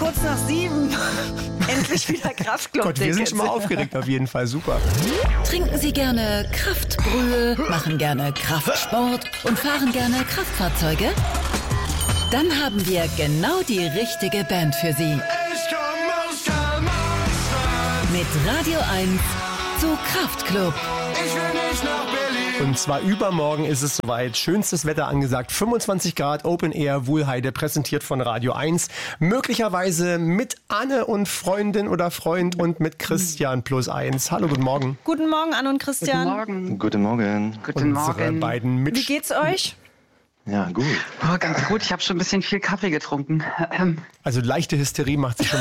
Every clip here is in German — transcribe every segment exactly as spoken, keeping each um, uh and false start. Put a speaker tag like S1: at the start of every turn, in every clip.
S1: kurz nach sieben. Endlich wieder Kraftclub.
S2: Gott, wir sind schon mal aufgeregt, auf jeden Fall. Super.
S3: Trinken Sie gerne Kraftbrühe, machen gerne Kraftsport und fahren gerne Kraftfahrzeuge? Dann haben wir genau die richtige Band für Sie. Mit Radio eins zu Kraftclub.
S4: Ich will nicht nach Berlin.
S2: Und zwar übermorgen ist es soweit. Schönstes Wetter angesagt. fünfundzwanzig Grad, Open Air, Wuhlheide, präsentiert von Radio eins. Möglicherweise mit Anne und Freundin oder Freund und mit Christian plus eins. Hallo, guten Morgen.
S1: Guten Morgen, Anne und Christian.
S5: Guten Morgen.
S6: Guten Morgen.
S5: Guten
S2: Unsere
S5: Morgen.
S2: beiden
S1: Wie
S2: Mitsch
S1: geht's euch?
S6: Ja, gut.
S5: Oh, ganz gut. Ich habe schon ein bisschen viel Kaffee getrunken. Ähm,
S2: Also leichte Hysterie macht sich schon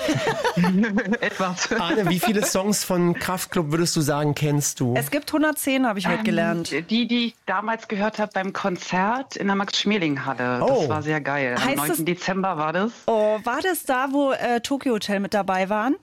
S2: bereit.
S5: etwas.
S2: Anne, wie viele Songs von Kraftclub würdest du sagen, kennst du?
S1: Es gibt hundertzehn, habe ich heute gelernt.
S5: Ähm, die, die ich damals gehört habe beim Konzert in der Max-Schmeling-Halle.
S2: Oh.
S5: Das war sehr geil. Am
S1: Heißt
S5: neunten
S1: es-
S5: Dezember war das.
S1: Oh, war das da, wo äh, Tokyo Hotel mit dabei waren?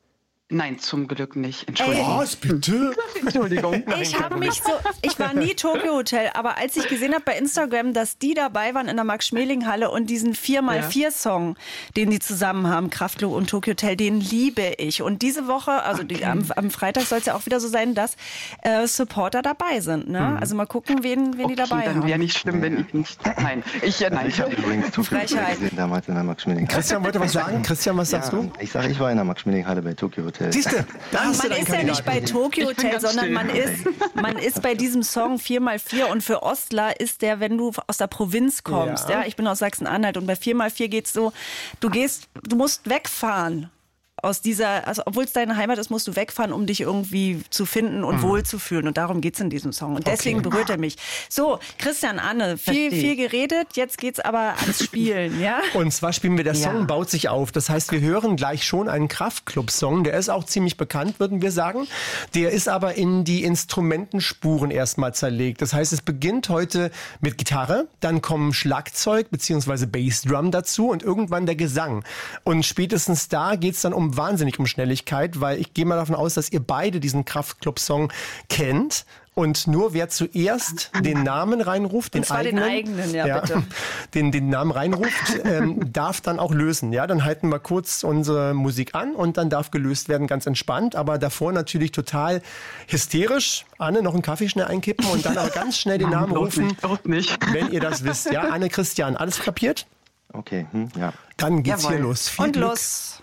S5: Nein, zum Glück nicht. Entschuldigung.
S2: Was, bitte?
S5: Entschuldigung.
S1: Ich habe mich so, ich war nie Tokyo Hotel, aber als ich gesehen habe bei Instagram, dass die dabei waren in der Max-Schmeling-Halle und diesen vier mal vier Song, den die zusammen haben, Kraftclub und Tokyo Hotel, den liebe ich. Und diese Woche, also die, am, am Freitag soll es ja auch wieder so sein, dass äh, Supporter dabei sind. Ne? Also mal gucken, wen, wen die dabei
S5: dann
S1: haben.
S5: wäre nicht schlimm, wenn ich nicht. Nein, ich ja nein.
S6: Ich habe übrigens Tokyo Hotel
S1: Frechheit.
S6: gesehen damals in der Max-Schmeling.
S2: Christian wollte was sagen. Christian, was sagst
S6: Ja,
S2: du?
S6: ich sage, ich war in der Max-Schmeling-Halle bei Tokyo Hotel.
S2: Siehst du, da hast du
S1: Man
S2: deinen
S1: ist ja nicht bei
S2: Kandidaten.
S1: Tokyo
S5: Ich bin
S1: Hotel,
S5: ganz
S1: sondern
S5: still.
S1: man ist, man ist bei diesem Song vier mal vier und für Ostler ist der, wenn du aus der Provinz kommst.
S2: Ja.
S1: Ja, ich bin aus Sachsen-Anhalt und bei vier mal vier geht's so, du gehst, du musst wegfahren. Aus dieser, also obwohl es deine Heimat ist, musst du wegfahren, um dich irgendwie zu finden und wohlzufühlen. Und darum geht's in diesem Song. Und deswegen berührt er mich. So, Christian, Anne, viel,
S5: Verstehe.
S1: viel geredet. Jetzt geht's aber ans Spielen, ja?
S2: Und zwar spielen wir, der Song
S5: Ja.
S2: baut sich auf. Das heißt, wir hören gleich schon einen Kraftclub-Song. Der ist auch ziemlich bekannt, würden wir sagen. Der ist aber in die Instrumentenspuren erstmal zerlegt. Das heißt, es beginnt heute mit Gitarre, dann kommen Schlagzeug bzw. Bassdrum dazu und irgendwann der Gesang. Und spätestens da geht's dann um wahnsinnig um Schnelligkeit, weil ich gehe mal davon aus, dass ihr beide diesen Kraftclub-Song kennt. Und nur wer zuerst den Namen reinruft, den
S1: Und zwar den
S2: eigenen,
S1: eigenen, ja, bitte.
S2: Den, den Namen reinruft, ähm, darf dann auch lösen. Ja, dann halten wir kurz unsere Musik an und dann darf gelöst werden, ganz entspannt. Aber davor natürlich total hysterisch. Anne, noch einen Kaffee schnell einkippen und dann aber ganz schnell den Namen
S5: Bloß
S2: rufen,
S5: nicht, bloß nicht.
S2: wenn ihr das wisst. Ja, Anne, Christian, alles kapiert?
S6: Okay, hm, ja.
S2: Dann geht's
S5: Jawohl.
S2: hier los. Viel
S1: Und
S2: Glück.
S1: los.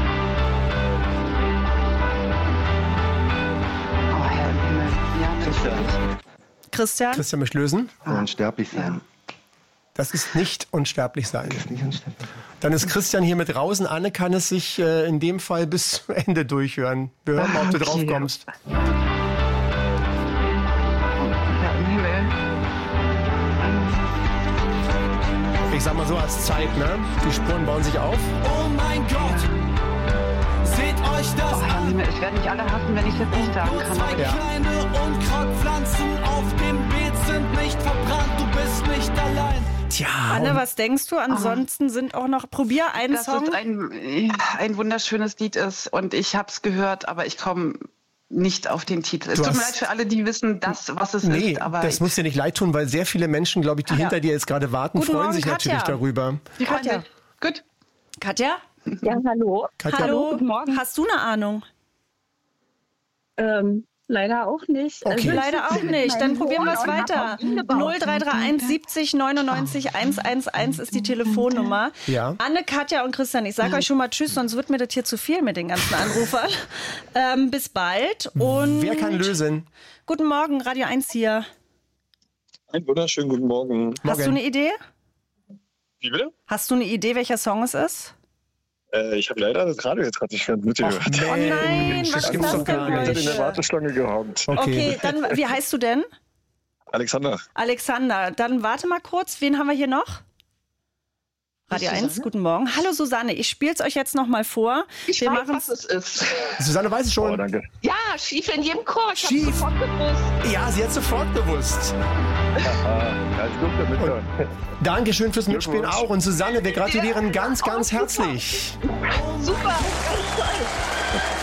S5: Oh, Herr im Himmel. Ja, natürlich.
S1: Christian?
S2: Christian möchte lösen.
S6: Unsterblich sein.
S2: Das ist nicht unsterblich sein.
S6: Das ist nicht unsterblich.
S2: Dann ist Christian hier mit draußen. Anne kann es sich äh, in dem Fall bis zum Ende durchhören. Wir hören mal, ob du
S5: Okay.
S2: drauf kommst.
S5: Herr im Himmel.
S2: Ich sag mal so als Zeit, ne? Die Spuren bauen sich auf.
S4: Oh mein Gott, seht euch das
S5: Oh, Herr im
S4: an.
S5: Himmel. Ich werde nicht alle hassen, wenn ich es jetzt nicht sagen
S4: Nur
S5: kann.
S4: zwei
S2: Ja.
S4: kleine Unkrautpflanzen auf dem Beet sind nicht verbrannt. Du bist nicht allein.
S2: Tja,
S1: Anne, was denkst du? Ansonsten sind auch noch, probier einen
S5: Dass
S1: Song.
S5: es ein, ein wunderschönes Lied ist und ich habe es gehört, aber ich komme nicht auf den Titel. Es
S2: Du
S5: tut mir
S2: hast-
S5: leid für alle, die wissen, das, was es
S2: nee,
S5: ist. Aber
S2: das muss dir nicht leid tun, weil sehr viele Menschen, glaube ich, die hinter dir jetzt gerade warten,
S1: Guten
S2: freuen
S1: Morgen,
S2: sich
S1: Katja.
S2: natürlich darüber.
S5: die
S1: Katja.
S5: Freunde- Gut.
S1: Katja?
S7: Ja, hallo.
S2: Katja,
S1: Hallo?
S7: guten Morgen.
S1: Hast du eine Ahnung?
S7: Ähm, leider auch nicht.
S2: Okay.
S1: Leider auch nicht. Dann probieren wir es weiter. null drei drei eins siebzig neunundneunzig hundertelf ist die Telefonnummer.
S2: Ja.
S1: Anne, Katja und Christian, ich sage euch schon mal Tschüss, sonst wird mir das hier zu viel mit den ganzen Anrufern. ähm, bis bald. Und
S2: Wer kann lösen?
S1: Guten Morgen, Radio eins hier.
S8: Einen wunderschönen guten Morgen.
S1: Hast du eine Idee?
S8: Wie bitte?
S1: Hast du eine Idee, welcher Song es ist?
S8: Äh, ich habe leider das Radio jetzt gerade nicht mitgehört.
S1: Oh nein, was
S2: das
S1: ist
S2: gibt's
S1: das
S2: doch gar
S1: denn
S8: Ich hatte in der
S1: heute?
S8: Warteschlange gehockt.
S2: Okay.
S1: Okay, dann, wie heißt du denn?
S8: Alexander.
S1: Alexander, dann warte mal kurz. Wen haben wir hier noch? Radio eins, guten Morgen. Hallo Susanne, ich spiele es euch jetzt noch mal vor.
S9: Ich
S1: Wir
S9: weiß,
S1: machen's-
S9: was es ist.
S2: Susanne weiß es
S8: Oh,
S2: schon.
S8: danke.
S9: Ja, schief in jedem Chor. Ich hab's
S2: Schief.
S9: sofort gewusst.
S2: Ja, sie hat sofort gewusst.
S8: Ja, ich durfte mithören.
S2: Dankeschön fürs Mitspielen auch. Und Susanne, wir gratulieren ganz, ganz herzlich.
S9: Super, ganz toll.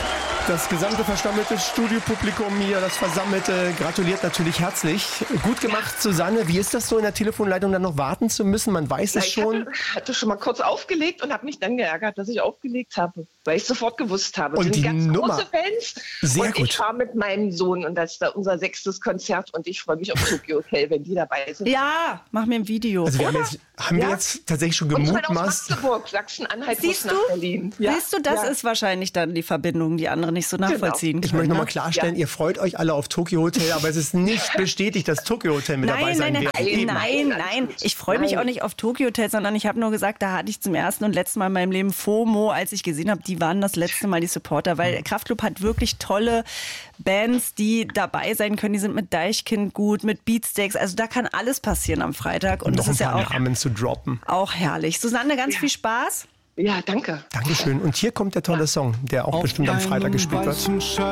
S2: Das gesamte verstammelte Studiopublikum hier, das Versammelte, gratuliert natürlich herzlich. Gut gemacht, Susanne. Wie ist das so, in der Telefonleitung dann noch warten zu müssen? Man weiß
S9: Ja,
S2: es
S9: ich
S2: schon.
S9: hatte, hatte schon mal kurz aufgelegt und habe mich dann geärgert, dass ich aufgelegt habe, weil ich sofort gewusst habe.
S2: Und
S9: sind
S2: die
S9: ganz
S2: Nummer.
S9: große Fans.
S2: Sehr
S9: und
S2: gut.
S9: ich fahre mit meinem Sohn und das ist da unser sechstes Konzert und ich freue mich auf Tokyo Hotel, wenn die dabei sind.
S1: Ja, mach mir ein Video.
S2: Also wir haben
S9: Oder?
S2: jetzt, haben wir
S9: Ja.
S2: jetzt tatsächlich schon
S9: Und ich meine aus
S2: gemutmaßt.
S9: Magdeburg, Sachsen-Anhalt muss
S1: Siehst
S9: nach
S1: du?
S9: Berlin. Ja.
S1: Siehst du, das
S9: ja.
S1: ist wahrscheinlich dann die Verbindung, die andere nicht so nachvollziehen
S2: Ich
S1: können.
S2: möchte nochmal
S1: ne?
S2: klarstellen,
S9: Ja.
S2: ihr freut euch alle auf Tokyo Hotel, aber es ist nicht bestätigt, dass Tokyo Hotel mit dabei
S1: Nein,
S2: sein
S1: nein,
S2: wird.
S1: nein,
S9: Eben.
S1: nein,
S9: Nein,
S1: nein.
S9: alles gut.
S1: Ich freue mich
S9: Nein.
S1: auch nicht auf Tokyo Hotel, sondern ich habe nur gesagt, da hatte ich zum ersten und letzten Mal in meinem Leben FOMO, als ich gesehen habe, die waren das letzte Mal die Supporter, weil Kraftklub hat wirklich tolle Bands, die dabei sein können. Die sind mit Deichkind gut, mit Beatsteaks. Also da kann alles passieren am Freitag und
S2: Um
S1: das
S2: noch ein
S1: ist ja
S2: paar
S1: auch,
S2: Namen zu droppen.
S1: auch herrlich. Susanne, ganz viel Spaß.
S9: Ja, danke.
S2: Dankeschön. Und hier kommt der tolle Song, der auch bestimmt am Freitag gespielt wird.